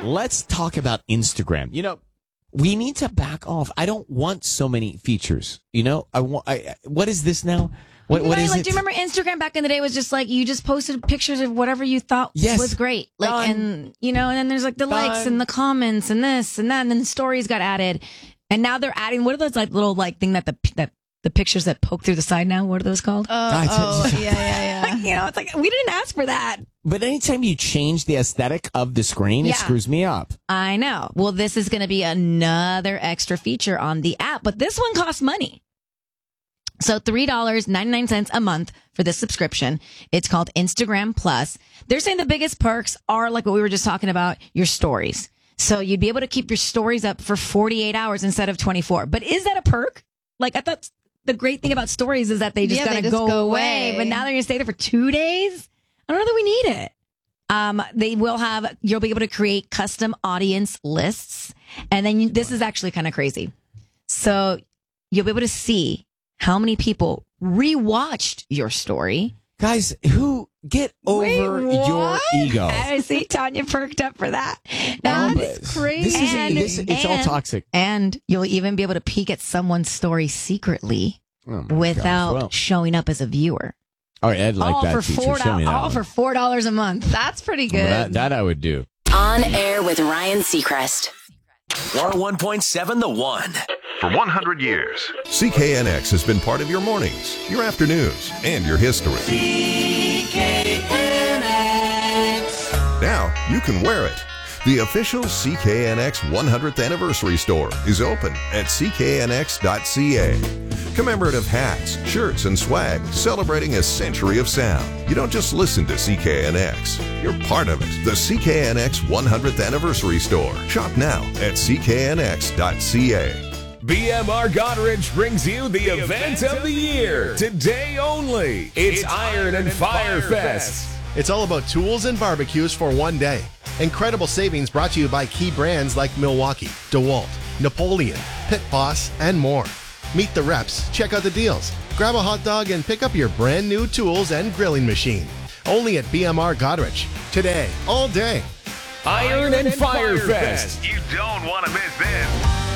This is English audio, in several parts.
let's talk about Instagram. We need to back off. I don't want so many features. What is this now? What is it? Do you remember Instagram back in the day was just like you just posted pictures of whatever you thought was great. And then there's like the likes and the comments and this and that, and then the stories got added. And now they're adding, what are those like little like thing that the pictures that poke through the side now? What are those called? Yeah. It's like we didn't ask for that. But anytime you change the aesthetic of the screen, it screws me up. I know. Well, this is going to be another extra feature on the app, but this one costs money. So $3.99 a month for this subscription. It's called Instagram Plus. They're saying the biggest perks are like what we were just talking about, your stories. So you'd be able to keep your stories up for 48 hours instead of 24. But is that a perk? Like I thought the great thing about stories is that they just gotta go away. But now they're going to stay there for 2 days. I don't know that we need it. You'll be able to create custom audience lists. And then this is actually kind of crazy. So you'll be able to see how many people rewatched your story. Guys, get over your ego. I see Tanya perked up for that. That's crazy. It's all toxic. And you'll even be able to peek at someone's story secretly without showing up as a viewer. All right, I'd like that feature. Show me that all for $4 a month. That's pretty good. That I would do. On Air with Ryan Seacrest. 101.7 The One. For 100 years. CKNX has been part of your mornings, your afternoons, and your history. CKNX. Now you can wear it. The official CKNX 100th anniversary store is open at cknx.ca. Commemorative hats, shirts, and swag celebrating a century of sound. You don't just listen to CKNX. You're part of it. The CKNX 100th anniversary store. Shop now at cknx.ca. BMR Goderich brings you the event of the year. Today only. It's Iron and Fire Fest. It's all about tools and barbecues for one day. Incredible savings brought to you by key brands like Milwaukee, DeWalt, Napoleon, Pit Boss, and more. Meet the reps, check out the deals, grab a hot dog, and pick up your brand new tools and grilling machine. Only at BMR Goderich. Today, all day. Iron and Fire Fest. You don't want to miss this.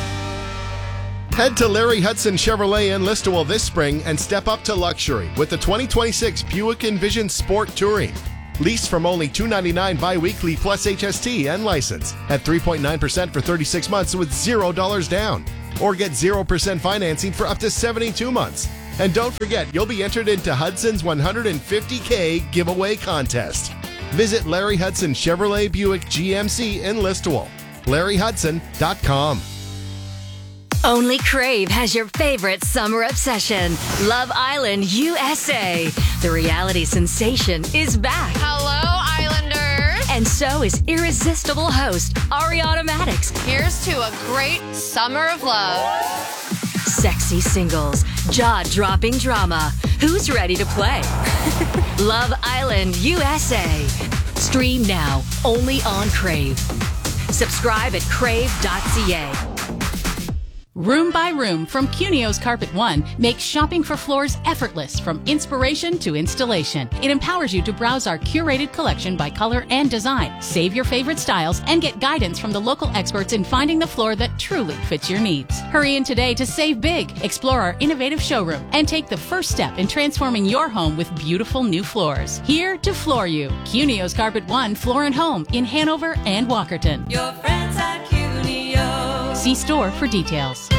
Head to Larry Hudson Chevrolet in Listowel this spring and step up to luxury with the 2026 Buick Envision Sport Touring. Lease from only $299 bi-weekly plus HST and license at 3.9% for 36 months with $0 down. Or get 0% financing for up to 72 months. And don't forget, you'll be entered into Hudson's $150K giveaway contest. Visit Larry Hudson Chevrolet Buick GMC in Listowel. LarryHudson.com. Only Crave has your favorite summer obsession. Love Island USA. The reality sensation is back. Hello, Islanders. And so is irresistible host Ariana Madix. Here's to a great summer of love. Sexy singles, jaw-dropping drama. Who's ready to play? Love Island USA. Stream now, only on Crave. Subscribe at crave.ca. Room by Room from Cunio's Carpet One makes shopping for floors effortless from inspiration to installation. It empowers you to browse our curated collection by color and design, save your favorite styles, and get guidance from the local experts in finding the floor that truly fits your needs. Hurry in today to save big, explore our innovative showroom, and take the first step in transforming your home with beautiful new floors. Here to floor you. Cunio's Carpet One Floor and Home in Hanover and Walkerton. Your friends at Cunio. See store for details.